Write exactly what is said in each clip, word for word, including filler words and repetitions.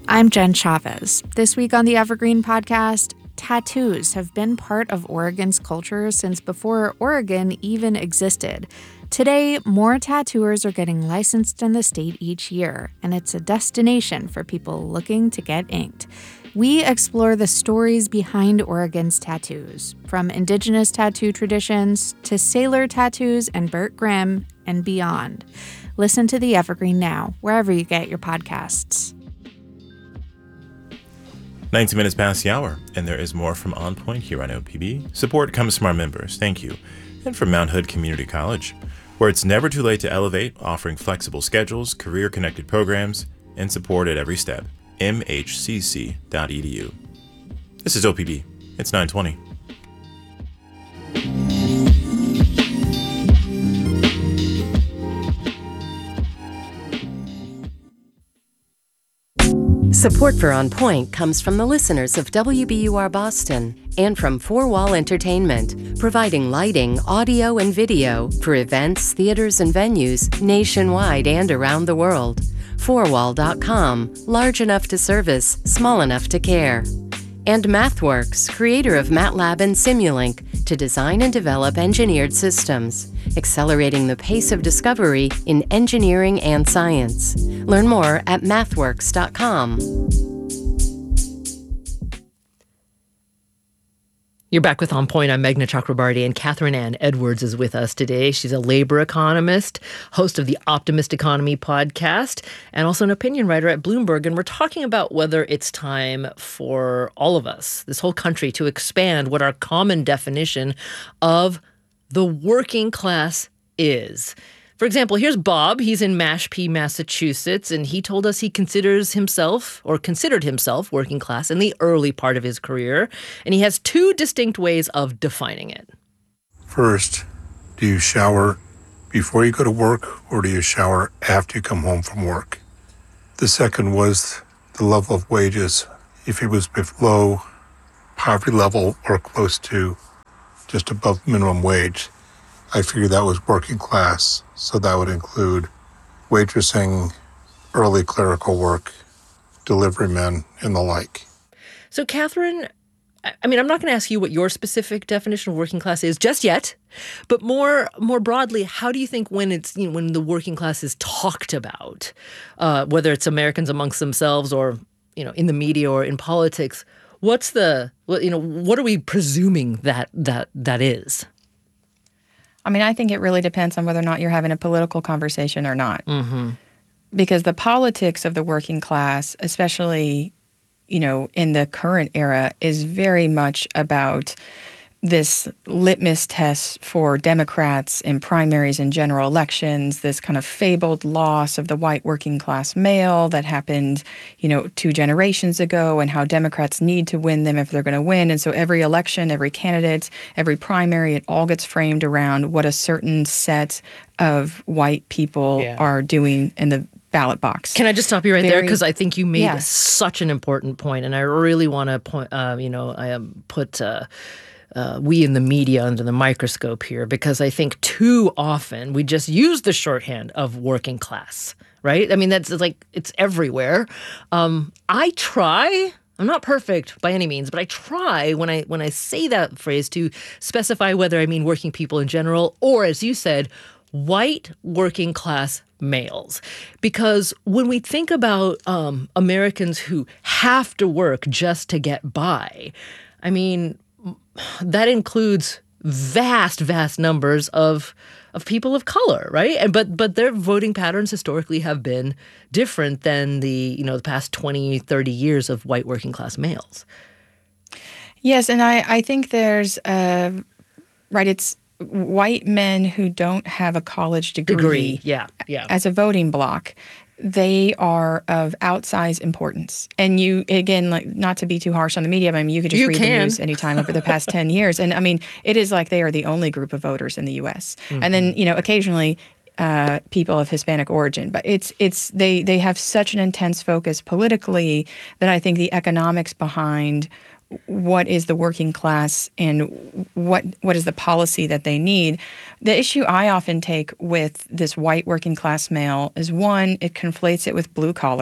I'm Jen Chavez. This week on the Evergreen Podcast, tattoos have been part of Oregon's culture since before Oregon even existed. Today, more tattooers are getting licensed in the state each year, and it's a destination for people looking to get inked. We explore the stories behind Oregon's tattoos, from indigenous tattoo traditions to sailor tattoos and Burt Grimm and beyond. Listen to the Evergreen now, wherever you get your podcasts. nineteen minutes past the hour, and there is more from On Point here on O P B. Support comes from our members, thank you, and from Mount Hood Community College, where it's never too late to elevate, offering flexible schedules, career-connected programs, and support at every step. m h c c dot e d u. This is O P B. It's nine twenty. Support for On Point comes from the listeners of W B U R Boston and from Four Wall Entertainment, providing lighting, audio, and video for events, theaters, and venues nationwide and around the world. four wall dot com, large enough to service, small enough to care. And MathWorks, creator of MATLAB and Simulink, to design and develop engineered systems, accelerating the pace of discovery in engineering and science. Learn more at mathworks dot com. You're back with On Point. I'm Meghna Chakrabarty, and Catherine Ann Edwards is with us today. She's a labor economist, host of the Optimist Economy podcast, and also an opinion writer at Bloomberg. And we're talking about whether it's time for all of us, this whole country, to expand what our common definition of the working class is. For example, here's Bob. He's in Mashpee, Massachusetts, and he told us he considers himself, or considered himself, working class in the early part of his career, and he has two distinct ways of defining it. First, do you shower before you go to work, or do you shower after you come home from work? The second was the level of wages. If it was below poverty level or close to just above minimum wage, I figured that was working class, so that would include waitressing, early clerical work, delivery men, and the like. So, Catherine, I mean, I'm not going to ask you what your specific definition of working class is just yet, but more more broadly, how do you think when it's you know, when the working class is talked about, uh, whether it's Americans amongst themselves or you know in the media or in politics, what's the you know what are we presuming that that that is? I mean, I think it really depends on whether or not you're having a political conversation or not. Mm-hmm. Because the politics of the working class, especially, you know, in the current era, is very much about this litmus test for Democrats in primaries and general elections, this kind of fabled loss of the white working class male that happened, you know, two generations ago, and how Democrats need to win them if they're going to win. And so every election, every candidate, every primary, it all gets framed around what a certain set of white people yeah. are doing in the ballot box. Can I just stop you right Very, there? Because I think you made yeah. such an important point, and I really want to point, uh, you know, I um, put uh, uh, we in the media under the microscope here, because I think too often we just use the shorthand of working class, right? I mean, that's like, it's everywhere. Um, I try, I'm not perfect by any means, but I try when I when I say that phrase to specify whether I mean working people in general or, as you said, white working class males. Because when we think about um, Americans who have to work just to get by, I mean, that includes vast, vast numbers of of people of color, right? And but but their voting patterns historically have been different than the, you know, the past twenty, thirty years of white working class males. Yes, and I, I think there's, uh, right, it's white men who don't have a college degree, Degree, yeah, yeah. as a voting bloc. They are of outsized importance. And you, again, like, not to be too harsh on the media, but I mean, you could just You read can. the news anytime over the past ten years. And I mean, it is like they are the only group of voters in the U S. Mm-hmm. And then, you know, occasionally uh, people of Hispanic origin. But it's, it's, they, they have such an intense focus politically that I think the economics behind what is the working class and what what is the policy that they need. The issue I often take with this white working class male is, one, it conflates it with blue collar.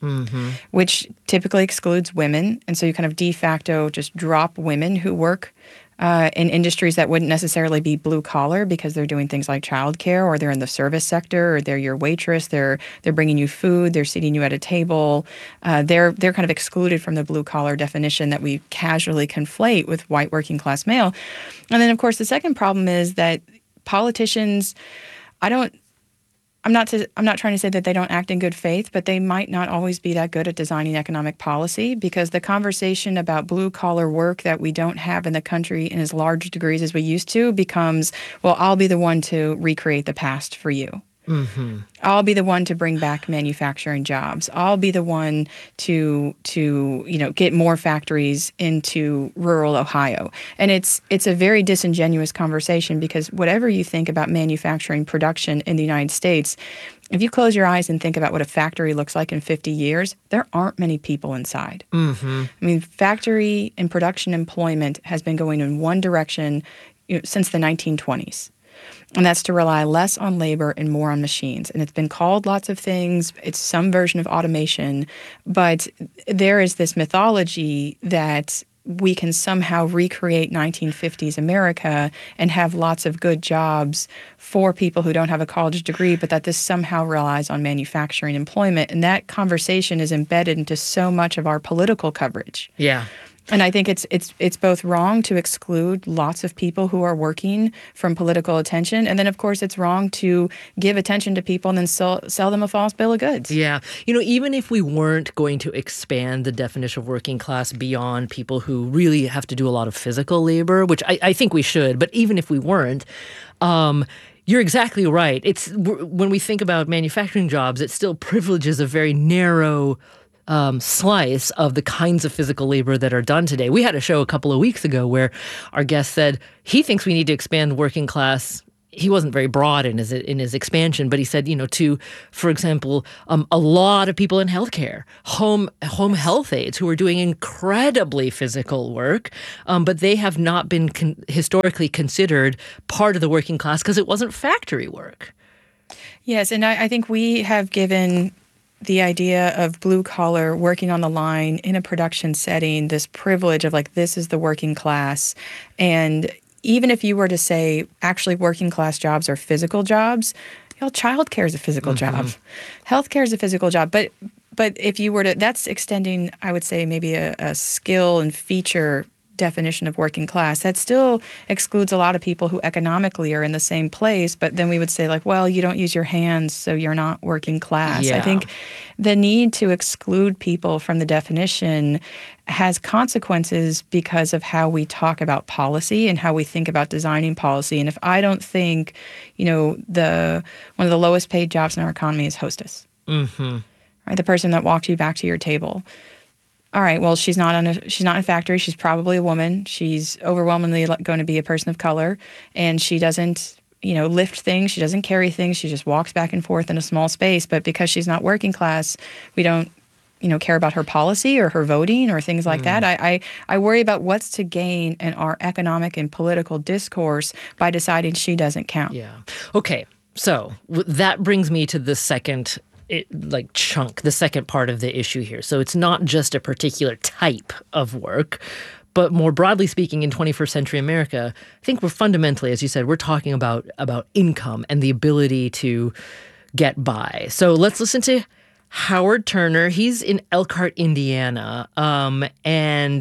mm-hmm. which typically excludes women. And so you kind of de facto just drop women who work uh, in industries that wouldn't necessarily be blue collar because they're doing things like childcare, or they're in the service sector, or they're your waitress. They're they're bringing you food. They're seating you at a table. Uh, they're they're kind of excluded from the blue collar definition that we casually conflate with white working class male. And then, of course, the second problem is that politicians, I don't. I'm not to, I'm not trying to say that they don't act in good faith, but they might not always be that good at designing economic policy, because the conversation about blue-collar work that we don't have in the country in as large degrees as we used to becomes, well, I'll be the one to recreate the past for you. Mm-hmm. I'll be the one to bring back manufacturing jobs. I'll be the one to to you know get more factories into rural Ohio. And it's it's a very disingenuous conversation, because whatever you think about manufacturing production in the United States, if you close your eyes and think about what a factory looks like in fifty years, there aren't many people inside. Mm-hmm. I mean, factory and production employment has been going in one direction, you know, since the nineteen twenties. And that's to rely less on labor and more on machines. And it's been called lots of things. It's some version of automation. But there is this mythology that we can somehow recreate nineteen fifties America and have lots of good jobs for people who don't have a college degree, but that this somehow relies on manufacturing employment. And that conversation is embedded into so much of our political coverage. Yeah. And I think it's it's it's both wrong to exclude lots of people who are working from political attention, and then, of course, it's wrong to give attention to people and then sell, sell them a false bill of goods. Yeah. You know, even if we weren't going to expand the definition of working class beyond people who really have to do a lot of physical labor, which I, I think we should, but even if we weren't, um, you're exactly right. It's when we think about manufacturing jobs, it still privileges a very narrow Um, slice of the kinds of physical labor that are done today. We had a show a couple of weeks ago where our guest said he thinks we need to expand working class. He wasn't very broad in his in his expansion, but he said, you know, to, for example, um, a lot of people in healthcare, home home health aides who are doing incredibly physical work, um, but they have not been con- historically considered part of the working class because it wasn't factory work. Yes, and I, I think we have given the idea of blue collar working on the line in a production setting, this privilege of like, this is the working class. And even if you were to say actually working class jobs are physical jobs, you know, childcare is a physical mm-hmm. job. Healthcare is a physical job. But but if you were to, that's extending, I would say, maybe a, a skill and feature definition of working class. That still excludes a lot of people who economically are in the same place, but then we would say like, well, you don't use your hands, so you're not working class. Yeah. I think the need to exclude people from the definition has consequences because of how we talk about policy and how we think about designing policy. And if I don't think, you know, the one of the lowest paid jobs in our economy is hostess, mm-hmm. right? The person that walks you back to your table. All right, well, she's not on a she's not in a factory. She's probably a woman. She's overwhelmingly going to be a person of color, and she doesn't, you know, lift things. She doesn't carry things. She just walks back and forth in a small space. But because she's not working class, we don't, you know, care about her policy or her voting or things like mm. that. I, I I worry about what's to gain in our economic and political discourse by deciding she doesn't count. Yeah. Okay. So that brings me to the second. It, like chunk, the second part of the issue here. So it's not just a particular type of work, but more broadly speaking, in twenty-first century America, I think we're fundamentally, as you said, we're talking about about income and the ability to get by. So let's listen to Howard Turner. He's in Elkhart, Indiana, um, and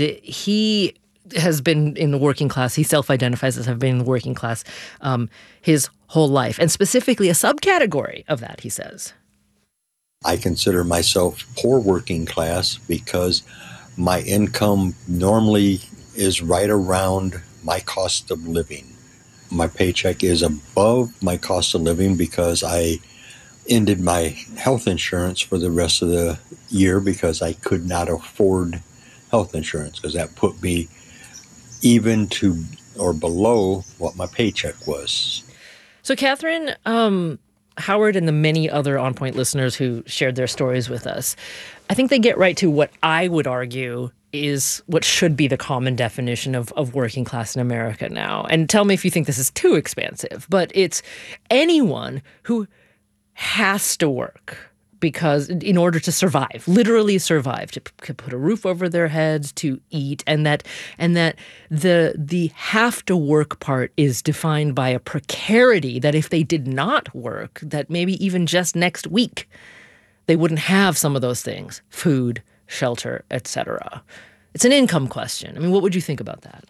he has been in the working class. He self-identifies as having been in the working class um, his whole life, and specifically a subcategory of that, he says. I consider myself poor working class because my income normally is right around my cost of living. My paycheck is above my cost of living because I ended my health insurance for the rest of the year because I could not afford health insurance, because that put me even to or below what my paycheck was. So, Catherine, um, Howard and the many other On Point listeners who shared their stories with us, I think they get right to what I would argue is what should be the common definition of, of working class in America now. And tell me if you think this is too expansive, but it's anyone who has to work because in order to survive, literally survive, to p- put a roof over their heads, to eat, and that and that the the have to work part is defined by a precarity that if they did not work, that maybe even just next week they wouldn't have some of those things, food, shelter, et cetera. It's an income question. I mean, what would you think about that?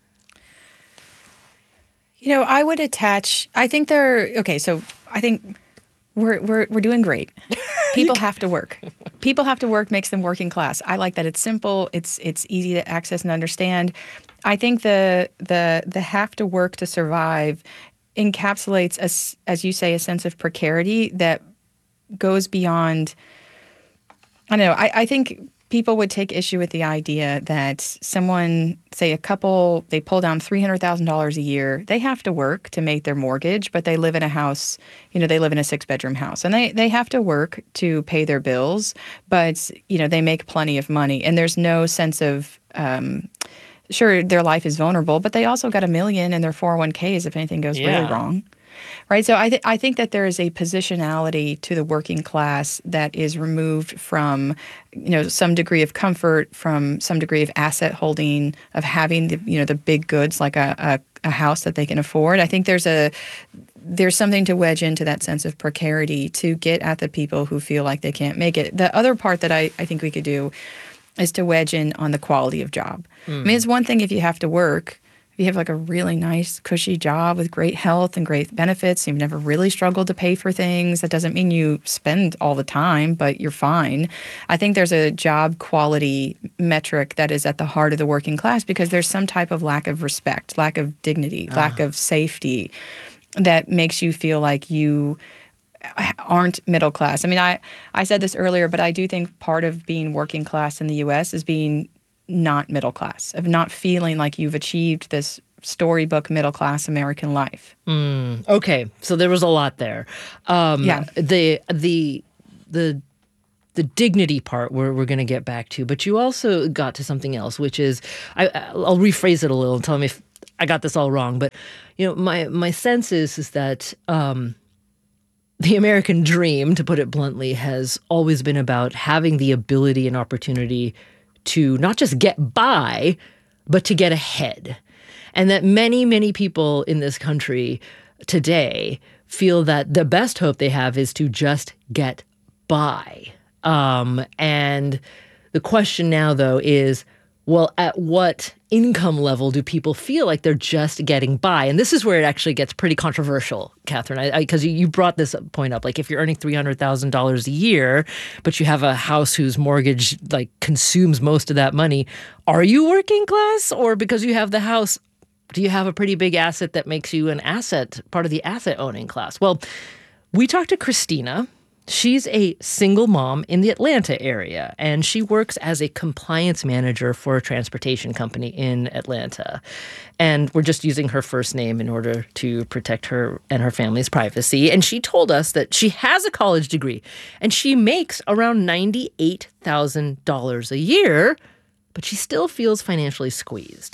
You know, I would attach, I think there, okay, so I think we're we're we're doing great. People have to work. People have to work makes them working class. I like that it's simple, it's it's easy to access and understand. I think the the the have to work to survive encapsulates, as as you say, a sense of precarity that goes beyond, I don't know, I, I think people would take issue with the idea that someone, say a couple, they pull down three hundred thousand dollars a year. They have to work to make their mortgage, but they live in a house, you know, they live in a six-bedroom house. And they, they have to work to pay their bills, but, you know, they make plenty of money. And there's no sense of, um, sure, their life is vulnerable, but they also got a million in their four oh one k's if anything goes Yeah. really wrong. Right. So I, th- I think that there is a positionality to the working class that is removed from, you know, some degree of comfort, from some degree of asset holding, of having the, you know, the big goods like a, a, a house that they can afford. I think there's a there's something to wedge into that sense of precarity to get at the people who feel like they can't make it. The other part that I, I think we could do is to wedge in on the quality of job. Mm. I mean, it's one thing if you have to work. If you have like a really nice, cushy job with great health and great benefits, you've never really struggled to pay for things. That doesn't mean you spend all the time, but you're fine. I think there's a job quality metric that is at the heart of the working class because there's some type of lack of respect, lack of dignity, uh. lack of safety that makes you feel like you aren't middle class. I mean, I, I said this earlier, but I do think part of being working class in the U S is being not middle class, of not feeling like you've achieved this storybook middle class American life. Mm, okay, so there was a lot there. Um, yeah. The the the the dignity part we're we're going to get back to, but you also got to something else, which is I I'll rephrase it a little and tell me if I got this all wrong. But you know, my my sense is is that. Um, The American dream, to put it bluntly, has always been about having the ability and opportunity to not just get by, but to get ahead. And that many, many people in this country today feel that the best hope they have is to just get by. Um, and the question now, though, is, well, at what income level do people feel like they're just getting by? And this is where it actually gets pretty controversial, Catherine, because you brought this point up. Like, if you're earning three hundred thousand dollars a year, but you have a house whose mortgage like consumes most of that money, are you working class? Or because you have the house, do you have a pretty big asset that makes you an asset, part of the asset owning class? Well, we talked to Christina. She's a single mom in the Atlanta area, and she works as a compliance manager for a transportation company in Atlanta. And we're just using her first name in order to protect her and her family's privacy. And she told us that she has a college degree, and she makes around ninety-eight thousand dollars a year, but she still feels financially squeezed.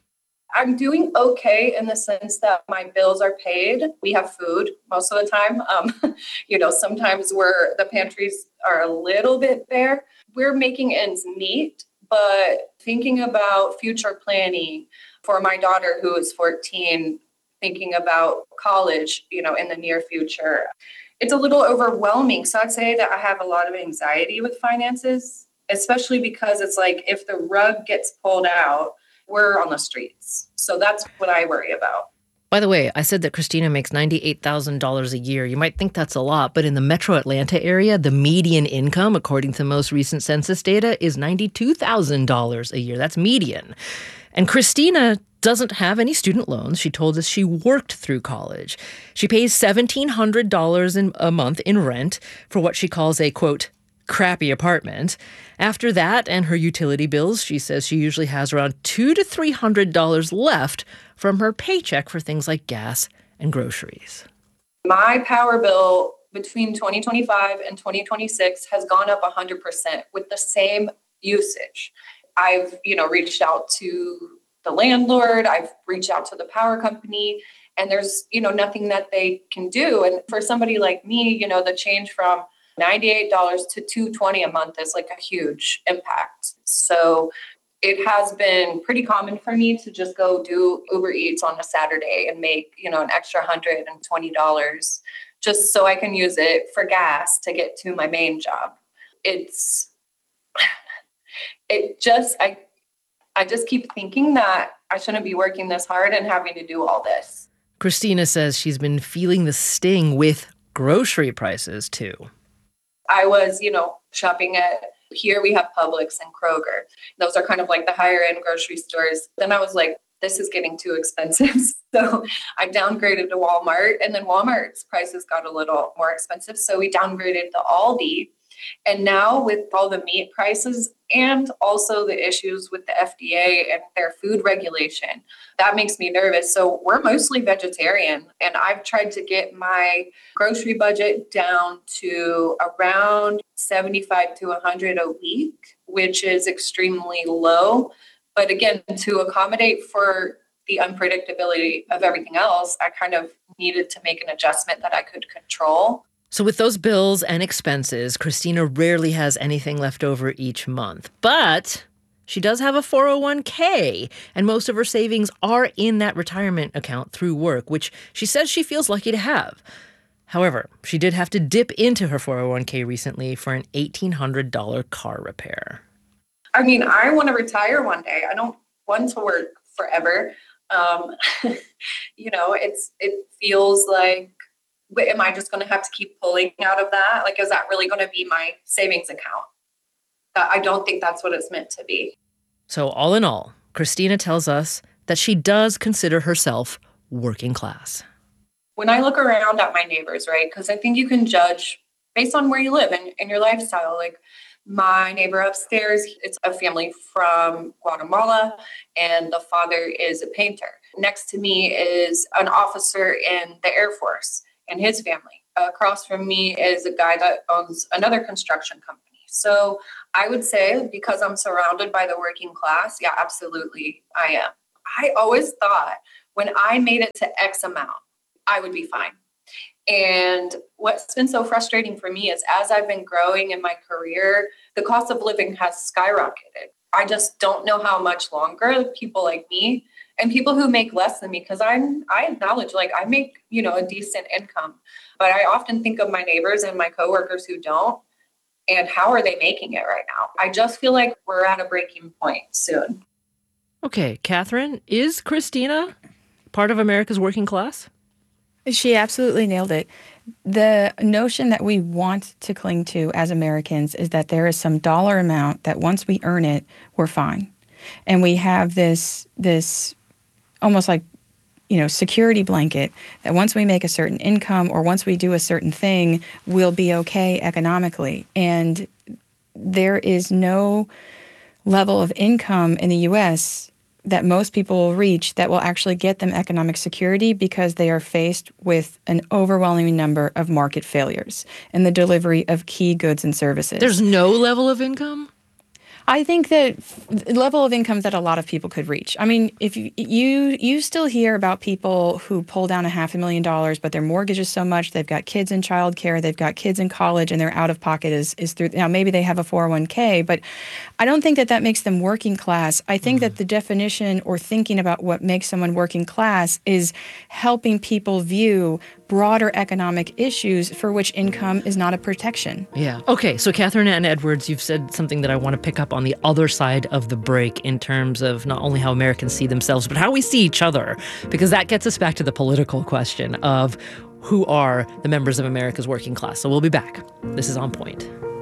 I'm doing okay in the sense that my bills are paid. We have food most of the time. Um, you know, sometimes we're, the pantries are a little bit bare. We're making ends meet, but thinking about future planning for my daughter who is fourteen, thinking about college, you know, in the near future, it's a little overwhelming. So I'd say that I have a lot of anxiety with finances, especially because it's like if the rug gets pulled out, we're on the streets. So that's what I worry about. By the way, I said that Christina makes ninety-eight thousand dollars a year. You might think that's a lot, but in the metro Atlanta area, the median income, according to the most recent census data, is ninety-two thousand dollars a year. That's median. And Christina doesn't have any student loans. She told us she worked through college. She pays one thousand seven hundred dollars in, a month in rent for what she calls a, quote, crappy apartment. After that and her utility bills, she says she usually has around two hundred to three hundred dollars left from her paycheck for things like gas and groceries. My power bill between twenty twenty-five and twenty twenty-six has gone up one hundred percent with the same usage. I've, you know, reached out to the landlord, I've reached out to the power company, and there's, you know, nothing that they can do. And for somebody like me, you know, the change from ninety-eight dollars to two hundred twenty dollars a month is like a huge impact. So it has been pretty common for me to just go do Uber Eats on a Saturday and make, you know, an extra one hundred twenty dollars just so I can use it for gas to get to my main job. It's, it just, I, I just keep thinking that I shouldn't be working this hard and having to do all this. Christina says she's been feeling the sting with grocery prices too. I was, you know, shopping at, here we have Publix and Kroger. Those are kind of like the higher end grocery stores. Then I was like, this is getting too expensive. So I downgraded to Walmart, and then Walmart's prices got a little more expensive. So we downgraded to Aldi. And now with all the meat prices and also the issues with the F D A and their food regulation, that makes me nervous. So we're mostly vegetarian, and I've tried to get my grocery budget down to around seventy-five to one hundred a week, which is extremely low. But again, to accommodate for the unpredictability of everything else, I kind of needed to make an adjustment that I could control. So with those bills and expenses, Christina rarely has anything left over each month. But she does have a four oh one k, and most of her savings are in that retirement account through work, which she says she feels lucky to have. However, she did have to dip into her four oh one k recently for an eighteen hundred dollars car repair. I mean, I want to retire one day. I don't want to work forever. Um, you know, it's it feels like, am I just going to have to keep pulling out of that? Like, is that really going to be my savings account? Uh, I don't think that's what it's meant to be. So all in all, Christina tells us that she does consider herself working class. When I look around at my neighbors, right, because I think you can judge based on where you live and, and your lifestyle. Like my neighbor upstairs, it's a family from Guatemala, and the father is a painter. Next to me is an officer in the Air Force and his family. Across from me is a guy that owns another construction company. So I would say, because I'm surrounded by the working class, yeah, absolutely, I am. I always thought when I made it to X amount, I would be fine. And what's been so frustrating for me is as I've been growing in my career, the cost of living has skyrocketed. I just don't know how much longer people like me and people who make less than me, because I'm I acknowledge, like, I make, you know, a decent income, but I often think of my neighbors and my coworkers who don't, and how are they making it right now? I just feel like we're at a breaking point soon. Okay, Catherine, is Christina part of America's working class? She absolutely nailed it. The notion that we want to cling to as Americans is that there is some dollar amount that once we earn it, we're fine. And we have this this almost like, you know, security blanket that once we make a certain income or once we do a certain thing, we'll be okay economically. And there is no level of income in the U S that most people will reach that will actually get them economic security, because they are faced with an overwhelming number of market failures in the delivery of key goods and services. There's no level of income? I think that the level of income that a lot of people could reach. I mean, if you you you still hear about people who pull down a half a million dollars, but their mortgage is so much, they've got kids in childcare, they've got kids in college, and their out of pocket is is through. Now maybe they have a four oh one k, but I don't think that that makes them working class. I think mm-hmm. that the definition or thinking about what makes someone working class is helping people view broader economic issues for which income is not a protection. Yeah. Okay, so Catherine Ann Edwards, you've said something that I want to pick up on the other side of the break in terms of not only how Americans see themselves, but how we see each other, because that gets us back to the political question of who are the members of America's working class. So we'll be back. This is On Point.